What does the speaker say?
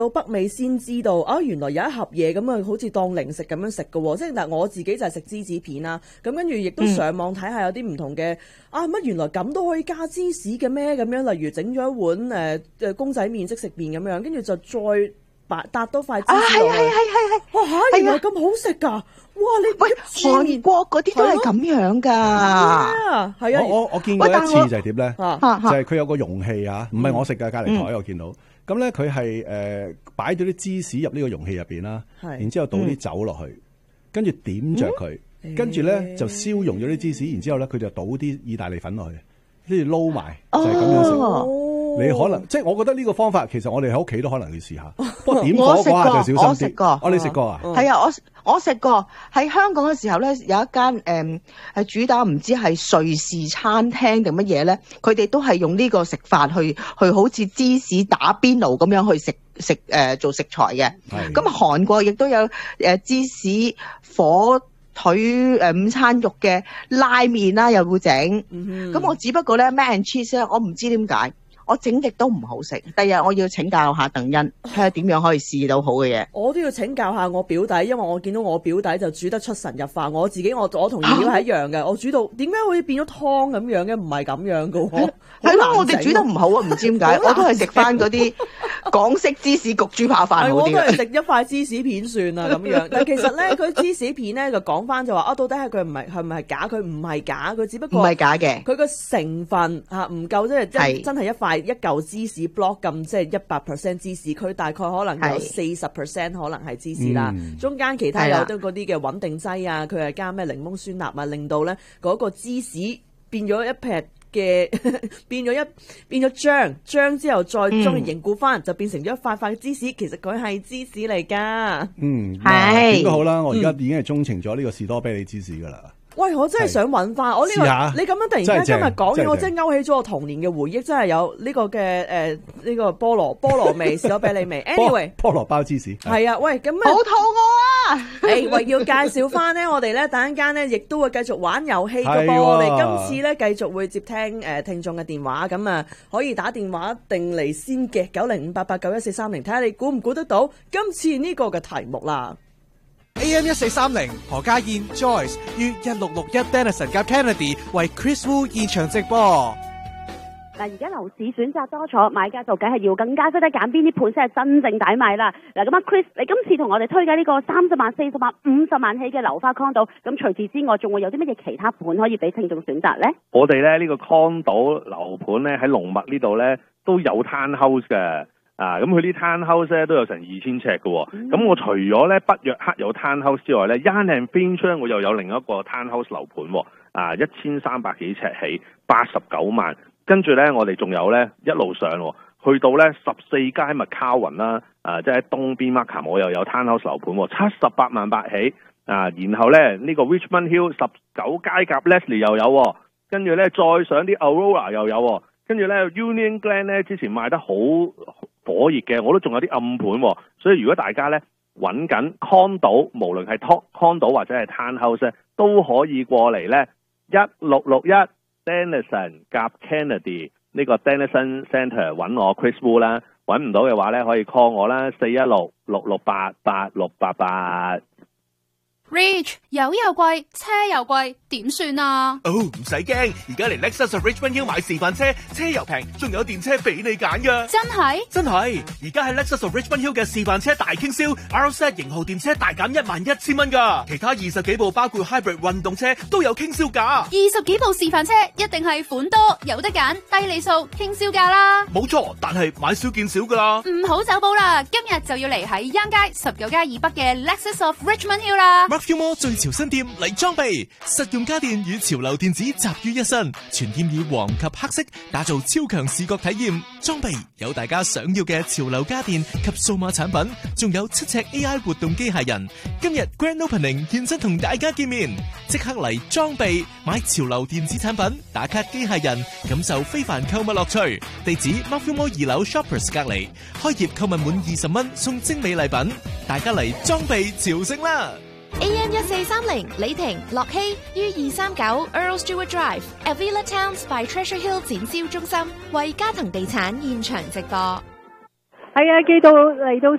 到北美先知道啊，原來有一盒嘢咁啊，好似當零食咁樣食嘅喎。即係嗱，我自己就係食芝士片啦。咁跟住亦都上網睇下有啲唔同嘅乜原來咁都可以加芝士嘅咩？咁樣例如整咗一碗公仔麵即食麵咁樣，跟住就再搭多塊芝士落去。係。哇嚇！原來咁好食㗎！哇！你韓國嗰啲都係咁樣㗎。 係啊。 我見過一次就係點咧？就係佢有個容器啊，唔係我食㗎，隔離台我見到。咁咧佢係擺咗啲芝士入呢個容器入邊啦，然之後倒啲酒落去，跟住點着佢，跟住咧就燒溶咗啲芝士，然之後咧佢就倒啲意大利粉落去，跟住撈埋，就係咁樣食。你可能即係我覺得呢個方法其實我哋喺屋企都可能要試下。不過點火嗰下就小心啲。 我食過。 你食過啊？ 係啊，我食過。喺香港嘅時候咧，有一間係主打唔知係瑞士餐廳定乜嘢咧，佢哋都係用呢個食法去好似芝士打邊爐咁樣去食做食材嘅。咁韓國亦都有芝士火腿午餐肉嘅拉麵啦，又會整。咁我只不過咧 mac and cheese 咧，我唔知點解。我整極都唔好食，第日我要請教下鄧欣，睇下點樣可以試到好嘅嘢。 我都要請教下我表弟，因為我見到我表弟就煮得出神入化，我自己我同二表係一樣嘅，我煮到點解好似變咗湯咁樣嘅？唔係咁樣嘅喎。 係咯，我哋煮得唔好啊，唔知點解，我都係食翻嗰啲港式芝士焗豬扒飯好啲。 我都係食一塊芝士片算啦咁樣。但其實咧，佢芝士片咧就講翻就話到底係佢係咪係假？佢唔係假，佢只不過唔係假嘅。佢個成分唔夠，即係真係一嚿芝士 block 咁，即係100% 芝士，佢大概可能有40% 可能係芝士啦。中間其他有啲嗰啲嘅穩定劑啊，佢係加咩檸檬酸鈉啊，令到咧嗰個芝士變咗一撇嘅變咗漿之後再將佢凝固翻，就變成咗一塊塊芝士。其實佢係芝士嚟㗎。 係點都好啦，我而家已經係鐘情咗呢個士多啤梨芝士㗎啦。 喂，我真係想揾翻我呢個，你咁樣突然間今日講嘢，我真係勾起咗我童年嘅回憶，真係有呢個嘅呢個菠蘿味士多啤梨味。Anyway， 菠蘿包芝士係啊，喂，咁好肚餓啊！ 喂，要介紹翻呢，我哋咧等陣間咧，亦都會繼續玩遊戲嘅噃。我哋今次咧繼續會接聽聽眾嘅電話，咁啊可以打電話定嚟先嘅9058891430，睇下你估唔估得到今次呢個嘅題目啦。 AM1430何家燕 Joyce 於1661 Denison 夾 Kennedy 為 Chris Wu 現場直播。 嗱，而家樓市選擇多咗，買家就梗係要更加識得揀邊啲盤先係真正抵買啦。嗱，咁啊 Chris，你今次同我哋推介呢個30萬、40萬、50萬起嘅樓花 condo，咁除此之外，仲會有啲乜嘢其他盤可以俾聽眾選擇咧？ 我哋咧呢個 condo 樓盤咧喺龍脈呢度咧都有 townhouse 嘅。咁佢啲 townhouse 咧都有成2000尺嘅喎。咁我除咗咧北約克有 townhouse 之外咧，Yan and Finch 我又有另一個 townhouse 樓盤喎。1300幾尺起，89萬。跟住咧我哋仲有咧一路上去到咧14街麥卡雲啦，即係喺東邊 Markham 我又有 townhouse 樓盤，78萬8起。然後咧呢個 Richmond Hill 19街夾 Leslie 又有，跟住咧再上啲 Aurora 又有，跟住咧 Union Glen 咧之前賣得好火熱嘅，我都仲有啲暗盤，所以如果大家咧揾緊 condo， 無論係 condo 或者係 townhouse 咧，都可以過嚟咧1661 Denison 夾 Kennedy 呢個 Denison Centre 揾我 Chris Wu 啦，揾唔到嘅話咧可以 call 我啦416-668-8688。 Rich 油又貴，車又貴，點算啊？ 唔使驚，而家嚟 Lexus of Richmond Hill 買示範車，車油平，仲有電車俾你揀噶。 真係？ 真係！而家喺 Lexus of Richmond Hill 嘅示範車大傾銷 ，RZ 型號電車大減11000蚊噶，其他20幾部包括 Hybrid 運動車都有傾銷價。 20幾部示範車一定係款多，有得揀，低利數，傾銷價啦。 冇錯，但係買少見少噶啦。 唔好走寶啦，今日就要嚟喺央街19街以北嘅 Lexus of Richmond Hill 啦。 Mark 最潮新店嚟裝備，實用家電與潮流電子集於一身，全店以黃及黑色打造超強視覺體驗。裝備有大家想要嘅潮流家電及數碼產品，仲有7尺 AI 活動機械人。今日 Grand Opening 現身同大家見面，即刻嚟裝備買潮流電子產品，打卡機械人，感受非凡購物樂趣。地址 Mark Mall 2樓 Shoppers 隔離，開業購物滿20蚊送精美禮品，大家嚟裝備朝聖啦！ AM1430 李婷、樂希於239 Earl Stewart Drive Avila Towns by Treasure Hill 展銷中心為嘉騰地產現場直播。 係啊，寄到嚟到